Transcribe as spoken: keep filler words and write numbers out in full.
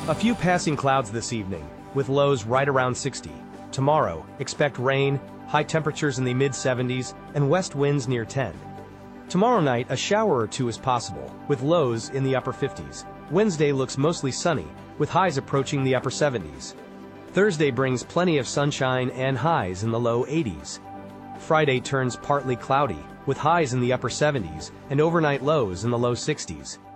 A few passing clouds this evening, with lows right around sixty. Tomorrow, expect rain, high temperatures in the mid seventies, and west winds near ten. Tomorrow night, a shower or two is possible, with lows in the upper fifties. Wednesday looks mostly sunny, with highs approaching the upper seventies. Thursday brings plenty of sunshine and highs in the low eighties. Friday turns partly cloudy, with highs in the upper seventies, and overnight lows in the low sixties.